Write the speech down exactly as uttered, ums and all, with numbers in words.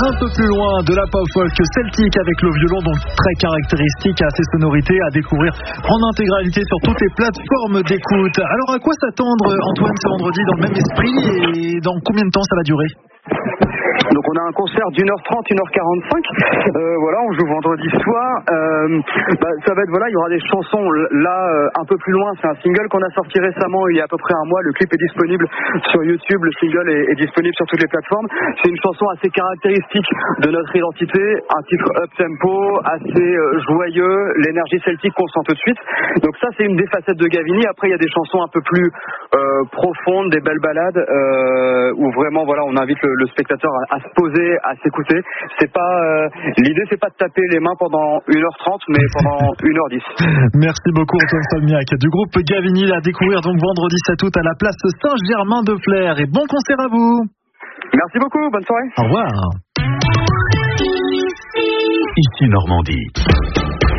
un peu plus loin de la pop folk celtique avec le violon, donc très caractéristique à ses sonorités, à découvrir en intégralité sur toutes les plateformes d'écoute. Alors à quoi s'attendre, Antoine, ce vendredi dans le même esprit et dans combien de temps ça va durer ? Donc on a un concert d'une heure trente, une heure quarante-cinq. Euh, voilà, on joue vendredi soir. Euh, bah, ça va être voilà, il y aura des chansons. Là, euh, un peu plus loin, c'est un single qu'on a sorti récemment, il y a à peu près un mois. Le clip est disponible sur YouTube, le single est, est disponible sur toutes les plateformes. C'est une chanson assez caractéristique de notre identité, un titre up tempo, assez euh, joyeux, l'énergie celtique qu'on sent tout de suite. Donc ça, c'est une des facettes de Gavini. Après, il y a des chansons un peu plus euh, profondes, des belles ballades euh, où vraiment, voilà, on invite le, le spectateur à, à se poser, à s'écouter. C'est pas euh, l'idée, c'est pas de taper les mains pendant une heure trente, mais pendant une heure dix. Merci beaucoup Antoine Salmiac du groupe Gavini, à découvrir donc vendredi sept août à la place Saint-Germain-de-Flers. Et bon concert à vous. Merci beaucoup, bonne soirée. Au revoir. Ici Normandie.